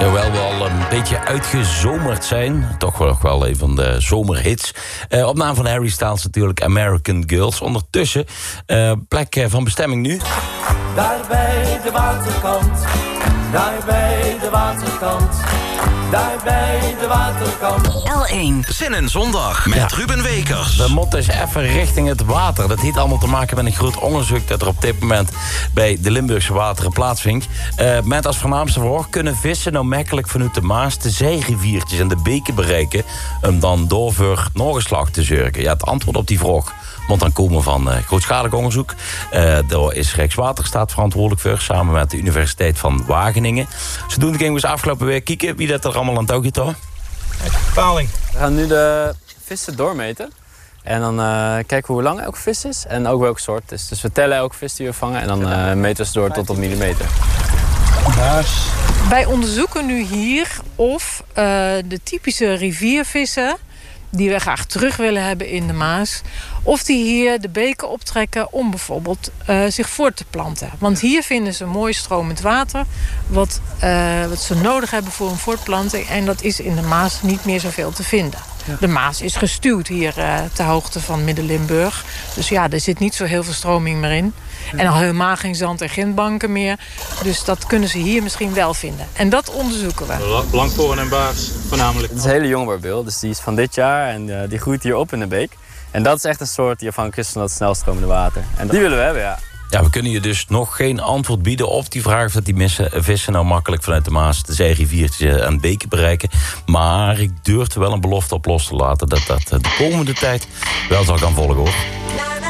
Terwijl we al een beetje uitgezomerd zijn. Toch wel een van de zomerhits. Op naam van Harry Styles natuurlijk American Girls. Ondertussen plek van bestemming nu. Daar bij de waterkant. Daar bij de waterkant. Daar bij de waterkant. L1. Zin in zondag met Ruben Wekers. We moeten eens even richting het water. Dat heeft allemaal te maken met een groot onderzoek dat er op dit moment bij de Limburgse wateren plaatsvindt. Met als voornaamste vraag: kunnen vissen nou makkelijk vanuit de Maas de zeeriviertjes en de beken bereiken om dan door voor Noorgeslag te zorgen? Ja, het antwoord op die vraag moet dan komen van grootschalig onderzoek. Daar is Rijkswaterstaat verantwoordelijk voor, samen met de Universiteit van Wageningen. Zodoende gingen we eens afgelopen week kijken wie dat er allemaal aan het touw gaat. Paling. We gaan nu de vissen doormeten. En dan kijken we hoe lang elke vis is en ook welke soort het is. Dus we tellen elke vis die we vangen en dan meten we ze door tot op millimeter. Wij onderzoeken nu hier of de typische riviervissen die we graag terug willen hebben in de Maas, of die hier de beken optrekken om bijvoorbeeld zich voort te planten. Want hier vinden ze mooi stromend water wat ze nodig hebben voor een voortplanting. En dat is in de Maas niet meer zoveel te vinden. Ja. De Maas is gestuwd hier ter hoogte van Midden-Limburg. Dus ja, er zit niet zo heel veel stroming meer in. Ja. En al helemaal geen zand- en grindbanken meer. Dus dat kunnen ze hier misschien wel vinden. En dat onderzoeken we. Blankporen en baars voornamelijk. Het is een hele jonge barbil, dus die is van dit jaar en die groeit hier op in de beek. En dat is echt een soort die afhankelijk is van dat snelstromende water. En die willen we hebben, ja. Ja, we kunnen je dus nog geen antwoord bieden op die vraag of dat die vissen nou makkelijk vanuit de Maas de zeeriviertjes en beken bereiken. Maar ik durf er wel een belofte op los te laten dat de komende tijd wel zal gaan volgen, hoor.